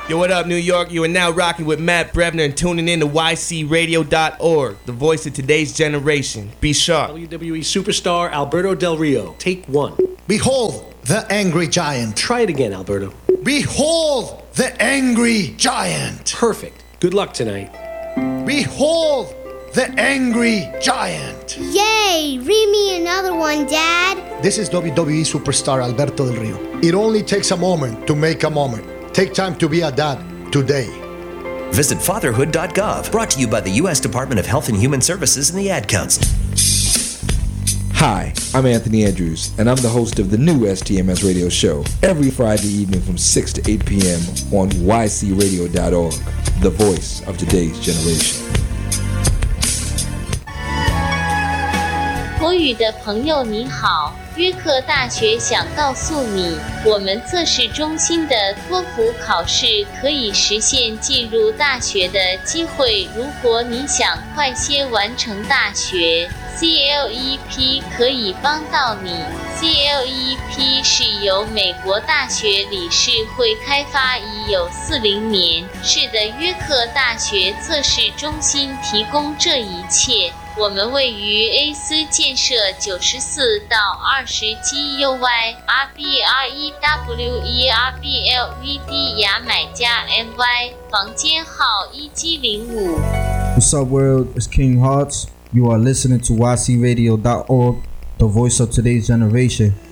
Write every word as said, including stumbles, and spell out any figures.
Yo, what up, New York? You are now rocking with Matt Brevner and tuning in to Y C radio dot org, the voice of today's generation. Be sharp. W W E superstar Alberto Del Rio, take one. Behold the angry giant. Try it again, Alberto. Behold the angry giant. Perfect. Good luck tonight. Behold the angry giant. Yay! Read me another one, Dad. This is W W E superstar Alberto Del Rio. It only takes a moment to make a moment. Take time to be a dad today. Visit fatherhood dot gov, brought to you by the U S Department of Health and Human Services and the Ad Council. Hi, I'm Anthony Andrews, and I'm the host of the new S T M S radio show every Friday evening from six to eight p.m. on Y C radio dot org, the voice of today's generation. 国语的朋友你好，约克大学想告诉你，我们测试中心的托福考试可以实现进入大学的机会。如果你想快些完成大学 ，C L E P 可以帮到你。C L E P 是由美国大学理事会开发，已有四零年。是的，约克大学测试中心提供这一切。我们位于 A 斯建设九十四到二十 G U Y R B R E W E R B L V D 牙买加 M Y 房间号一 G 零五。 What's up, world? It's King Hearts. You are listening to Y C radio dot org, the voice of today's generation.